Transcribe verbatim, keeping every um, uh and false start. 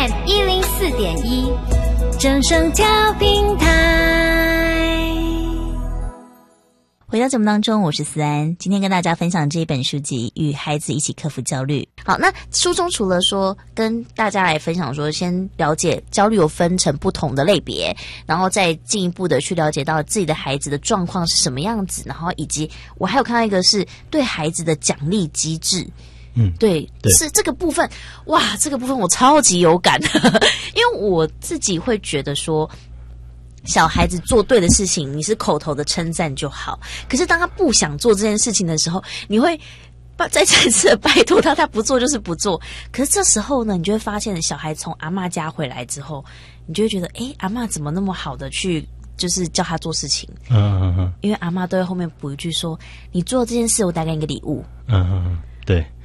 M 一零四点一，正声调频台。 回到节目当中，我是思安，今天跟大家分享这一本书籍《与孩子一起克服焦虑》。好，那书中除了说跟大家来分享说，先了解焦虑有分成不同的类别，然后再进一步的去了解到自己的孩子的状况是什么样子，然后以及我还有看到一个是对孩子的奖励机制。嗯，对，对，是这个部分，哇，这个部分我超级有感，因为我自己会觉得说，小孩子做对的事情，你是口头的称赞就好。可是当他不想做这件事情的时候，你会再再次的拜托他，他不做就是不做。可是这时候呢，你就会发现，小孩从阿嬷家回来之后，你就会觉得，哎，阿嬷怎么那么好的去，就是叫他做事情？嗯嗯嗯。因为阿嬷都会后面补一句说：“你做这件事，我带给你个礼物。”嗯嗯嗯。对